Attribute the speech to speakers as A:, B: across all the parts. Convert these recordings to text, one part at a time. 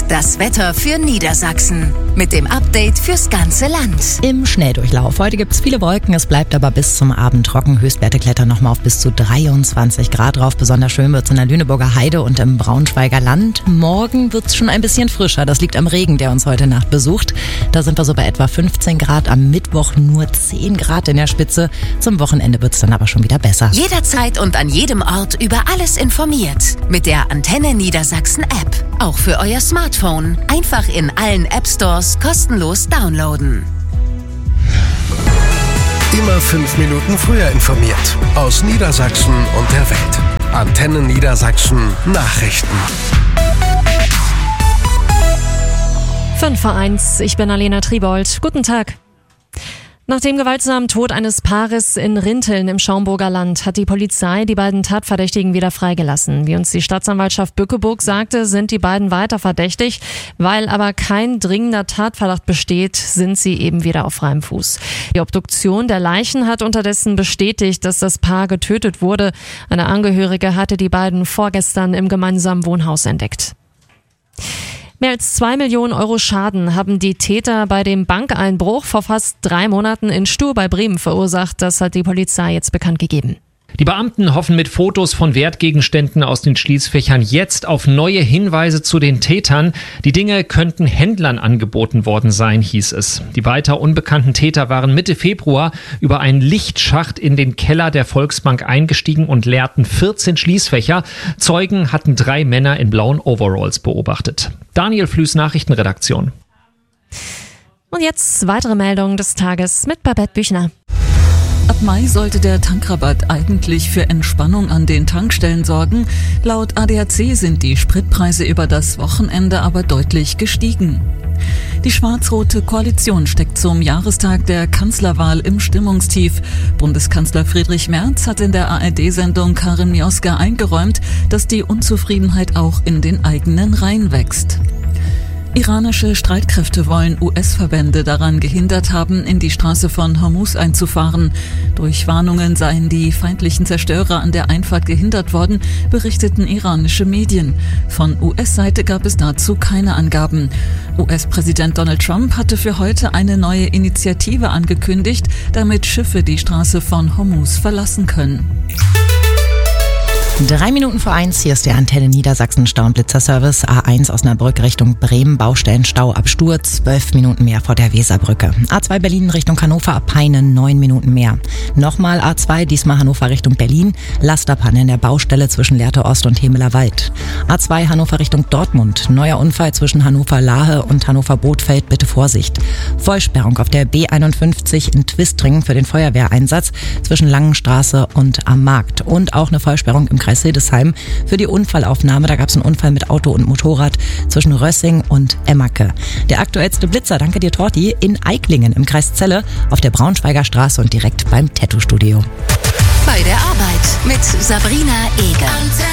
A: Das Wetter für Niedersachsen mit dem Update fürs ganze Land.
B: Im Schnelldurchlauf. Heute gibt es viele Wolken, es bleibt aber bis zum Abend trocken. Höchstwerte klettern nochmal auf bis zu 23 Grad drauf. Besonders schön wird es in der Lüneburger Heide und im Braunschweiger Land. Morgen wird es schon ein bisschen frischer. Das liegt am Regen, der uns heute Nacht besucht. Da sind wir so bei etwa 15 Grad. Am Mittwoch nur 10 Grad in der Spitze. Zum Wochenende wird es dann aber schon wieder besser.
A: Jederzeit und an jedem Ort über alles informiert. Mit der Antenne Niedersachsen App. Auch für euer Smartphone. Einfach in allen App-Stores kostenlos downloaden.
C: Immer 5 Minuten früher informiert. Aus Niedersachsen und der Welt. Antenne Niedersachsen Nachrichten.
D: 5:01, ich bin Alena Triebold. Guten Tag. Nach dem gewaltsamen Tod eines Paares in Rinteln im Schaumburger Land hat die Polizei die beiden Tatverdächtigen wieder freigelassen. Wie uns die Staatsanwaltschaft Bückeburg sagte, sind die beiden weiter verdächtig. Weil aber kein dringender Tatverdacht besteht, sind sie eben wieder auf freiem Fuß. Die Obduktion der Leichen hat unterdessen bestätigt, dass das Paar getötet wurde. Eine Angehörige hatte die beiden vorgestern im gemeinsamen Wohnhaus entdeckt. Mehr als 2 Millionen Euro Schaden haben die Täter bei dem Bankeinbruch vor fast 3 Monaten in Stur bei Bremen verursacht. Das hat die Polizei jetzt bekannt gegeben.
E: Die Beamten hoffen mit Fotos von Wertgegenständen aus den Schließfächern jetzt auf neue Hinweise zu den Tätern. Die Dinge könnten Händlern angeboten worden sein, hieß es. Die weiter unbekannten Täter waren Mitte Februar über einen Lichtschacht in den Keller der Volksbank eingestiegen und leerten 14 Schließfächer. Zeugen hatten 3 Männer in blauen Overalls beobachtet. Daniel Flüß, Nachrichtenredaktion.
D: Und jetzt weitere Meldungen des Tages mit Babette Büchner.
F: Ab Mai sollte der Tankrabatt eigentlich für Entspannung an den Tankstellen sorgen. Laut ADAC sind die Spritpreise über das Wochenende aber deutlich gestiegen. Die schwarz-rote Koalition steckt zum Jahrestag der Kanzlerwahl im Stimmungstief. Bundeskanzler Friedrich Merz hat in der ARD-Sendung Karin Mioska eingeräumt, dass die Unzufriedenheit auch in den eigenen Reihen wächst. Iranische Streitkräfte wollen US-Verbände daran gehindert haben, in die Straße von Hormuz einzufahren. Durch Warnungen seien die feindlichen Zerstörer an der Einfahrt gehindert worden, berichteten iranische Medien. Von US-Seite gab es dazu keine Angaben. US-Präsident Donald Trump hatte für heute eine neue Initiative angekündigt, damit Schiffe die Straße von Hormuz verlassen können.
B: 1:03, hier ist der Antenne Niedersachsen Stau- und Blitzerservice. A1 Osnabrück Richtung Bremen, Baustellenstau ab Stur, 12 Minuten mehr vor der Weserbrücke. A2 Berlin Richtung Hannover ab Peine, 9 Minuten mehr. Nochmal A2, diesmal Hannover Richtung Berlin, Lasterpanne in der Baustelle zwischen Lehrte Ost und Hemeler Wald. A2 Hannover Richtung Dortmund, neuer Unfall zwischen Hannover-Lahe und Hannover-Bothfeld, bitte Vorsicht. Vollsperrung auf der B51 in Twistringen für den Feuerwehreinsatz zwischen Langenstraße und am Markt. Und auch eine Vollsperrung im Kreis Hildesheim für die Unfallaufnahme. Da gab es einen Unfall mit Auto und Motorrad zwischen Rössing und Emmacke. Der aktuellste Blitzer, danke dir Torti, in Eiklingen im Kreis Celle auf der Braunschweiger Straße und direkt beim Tattoo-Studio.
A: Bei der Arbeit mit Sabrina Eger.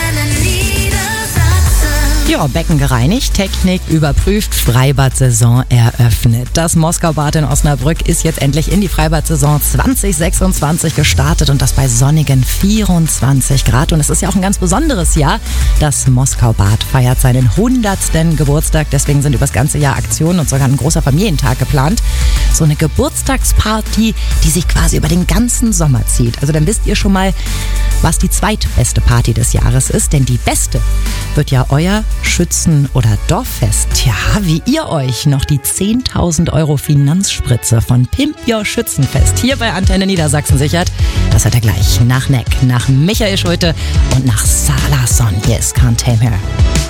B: Ja, Becken gereinigt, Technik überprüft, Freibad-Saison eröffnet. Das Moskau-Bad in Osnabrück ist jetzt endlich in die Freibad-Saison 2026 gestartet und das bei sonnigen 24 Grad. Und es ist ja auch ein ganz besonderes Jahr. Das Moskau-Bad feiert seinen 100. Geburtstag. Deswegen sind übers ganze Jahr Aktionen und sogar ein großer Familientag geplant. So eine Geburtstagsparty, die sich quasi über den ganzen Sommer zieht. Also dann wisst ihr schon mal, was die zweitbeste Party des Jahres ist. Denn die beste wird ja euer Schützen- oder Dorffest. Tja, wie ihr euch noch die 10.000 Euro Finanzspritze von Pimp Your Schützenfest hier bei Antenne Niedersachsen sichert, das hat er gleich nach Neck, nach Michael Schulte und nach Salah Son. Yes, Can't Tame Her.